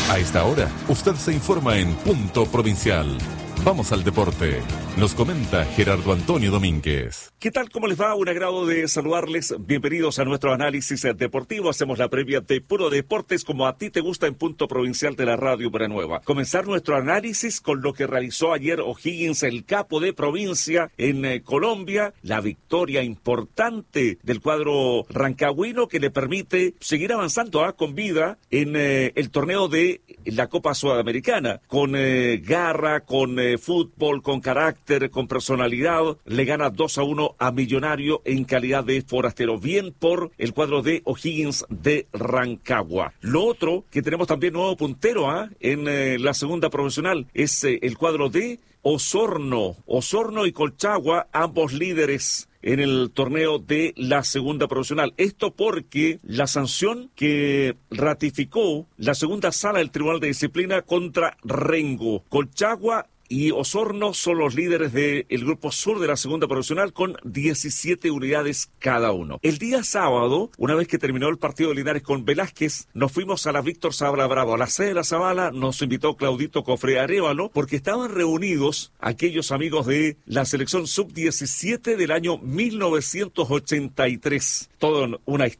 A esta hora, usted se informa en Punto Provincial. Vamos al deporte. Nos comenta Gerardo Antonio Domínguez. ¿Qué tal? ¿Cómo les va? Un agrado de saludarles. Bienvenidos a nuestro análisis deportivo. Hacemos la previa de Puro Deportes como a ti te gusta en Punto Provincial de la Radio Buenanueva. Comenzar nuestro análisis con lo que realizó ayer O'Higgins, el capo de provincia en Colombia. La victoria importante del cuadro rancagüino que le permite seguir avanzando con vida en el torneo de la Copa Sudamericana. Con garra, con fútbol, con carácter, con personalidad, le gana 2-1 a Millonario en calidad de forastero. Bien por el cuadro de O'Higgins de Rancagua. Lo otro, que tenemos también nuevo puntero en la segunda profesional, es el cuadro de Osorno. Osorno y Colchagua, ambos líderes en el torneo de la segunda profesional. Esto porque la sanción que ratificó la segunda sala del Tribunal de Disciplina contra Rengo, Colchagua y Osorno son los líderes del grupo sur de la segunda profesional con 17 unidades cada uno. El día sábado, una vez que terminó el partido de Linares con Velázquez, nos fuimos a la Víctor Sabala Bravo. A la sede de la Zabala nos invitó Claudito Cofre Arévalo porque estaban reunidos aquellos amigos de la selección sub-17 del año 1983. Todo una